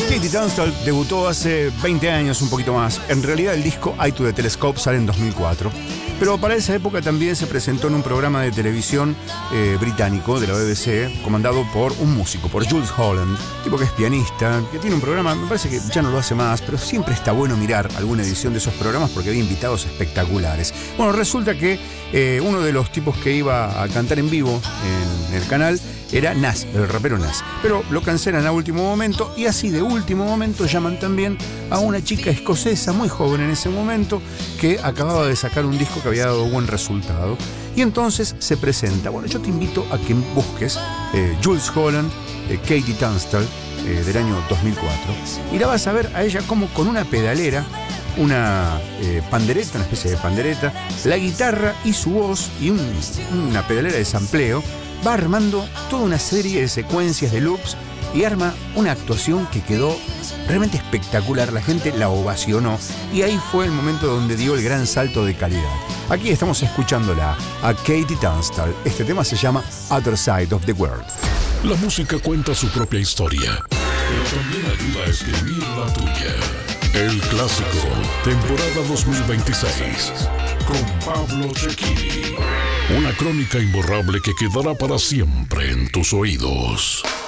Katie Tunstall debutó hace 20 años, un poquito más. En realidad el disco Eye to the Telescope sale en 2004. Pero para esa época también se presentó en un programa de televisión británico de la BBC, comandado por un músico, por Jools Holland, tipo que es pianista, que tiene un programa, me parece que ya no lo hace más, pero siempre está bueno mirar alguna edición de esos programas porque había invitados espectaculares. Bueno, resulta que uno de los tipos que iba a cantar en vivo en el canal era Nas, el rapero Nas. Pero lo cancelan a último momento y así de último momento llaman también a una chica escocesa muy joven en ese momento que acababa de sacar un disco que había dado buen resultado. Y entonces se presenta. Bueno, yo te invito a que busques Jools Holland, Katie Tunstall, del año 2004. Y la vas a ver a ella como con una pedalera, una pandereta, una especie de pandereta, la guitarra y su voz y una pedalera de sampleo. Va armando toda una serie de secuencias de loops y arma una actuación que quedó realmente espectacular. La gente la ovacionó y ahí fue el momento donde dio el gran salto de calidad. Aquí estamos escuchándola a Katie Tunstall. Este tema se llama Other Side of the World. La música cuenta su propia historia, pero también ayuda a escribir la tuya. El Clásico, temporada 2026, con Pablo Cecchini. Una crónica imborrable que quedará para siempre en tus oídos.